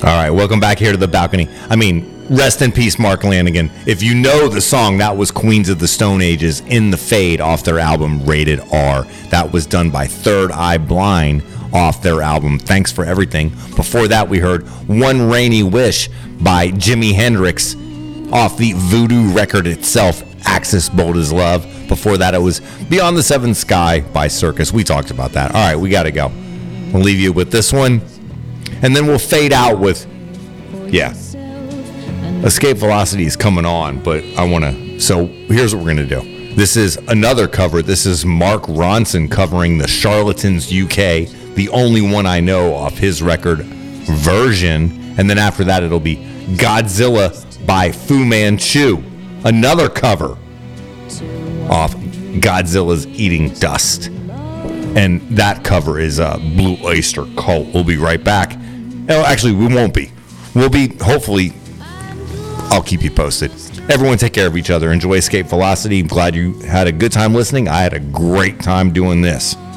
All right, welcome back here to the balcony. I mean, rest in peace, Mark Lanigan. If you know the song, that was Queens of the Stone Age's In the Fade off their album Rated R. That was done by Third Eye Blind off their album Thanks for Everything. Before that, we heard One Rainy Wish by Jimi Hendrix off the Voodoo record itself, Axis Bold as Love. Before that, it was Beyond the Seventh Sky by Circus. We talked about that. All right, we got to go. We'll leave you with this one. And then we'll fade out with, Escape Velocity is coming on, but so here's what we're going to do. This is another cover. This is Mark Ronson covering the Charlatans UK, the only one I know off his record version. And then after that, it'll be Godzilla by Fu Manchu, another cover off Godzilla's Eating Dust. And that cover is Blue Oyster Cult. We'll be right back. Oh, actually, we won't be. We'll be, hopefully, I'll keep you posted. Everyone take care of each other. Enjoy Escape Velocity. I'm glad you had a good time listening. I had a great time doing this.